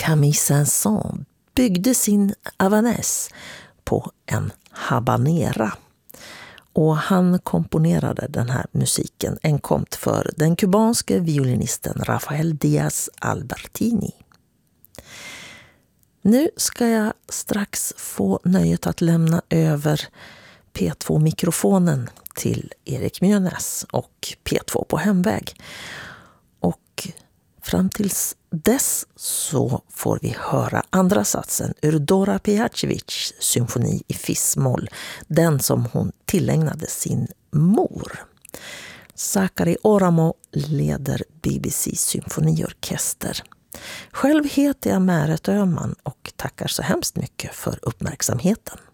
Camille Saint-Saëns byggde sin Havanaise på en habanera. Och han komponerade den här musiken enkomt för den kubanske violinisten Rafael Díaz Albertini. Nu ska jag strax få nöjet att lämna över P2-mikrofonen till Erik Mjönäs och P2 på hemväg. Och fram tills dess så får vi höra andra satsen ur Dora Pejacevics symfoni i fis-moll, den som hon tillägnade sin mor. Sakari Oramo leder BBC symfoniorkester. Själv heter jag Märet Öhman och tackar så hemskt mycket för uppmärksamheten.